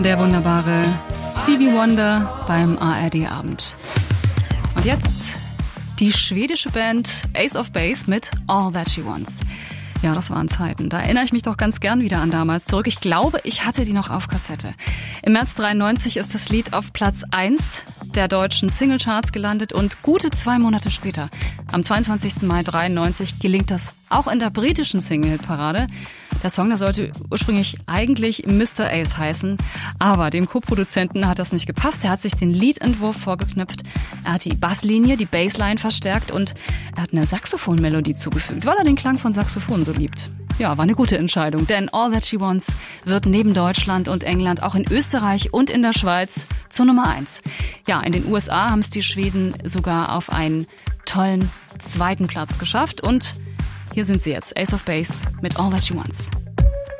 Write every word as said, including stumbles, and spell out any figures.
Der wunderbare Stevie Wonder beim A R D-Abend. Und jetzt die schwedische Band Ace of Base mit All That She Wants. Ja, das waren Zeiten. Da erinnere ich mich doch ganz gern wieder an damals zurück. Ich glaube, ich hatte die noch auf Kassette. Im März dreiundneunzig ist das Lied auf Platz eins der deutschen Singlecharts gelandet und gute zwei Monate später, am zweiundzwanzigsten Mai dreiundneunzig, gelingt das auch in der britischen Single-Parade. Der Song, der sollte ursprünglich eigentlich Mister Ace heißen, aber dem Co-Produzenten hat das nicht gepasst. Er hat sich den Liedentwurf vorgeknüpft, er hat die Basslinie, die Bassline verstärkt und er hat eine Saxophonmelodie zugefügt, weil er den Klang von Saxophon so liebt. Ja, war eine gute Entscheidung, denn All That She Wants wird neben Deutschland und England auch in Österreich und in der Schweiz zur Nummer eins. Ja, in den U S A haben es die Schweden sogar auf einen tollen zweiten Platz geschafft und hier sind sie jetzt, Ace of Base mit All That She Wants.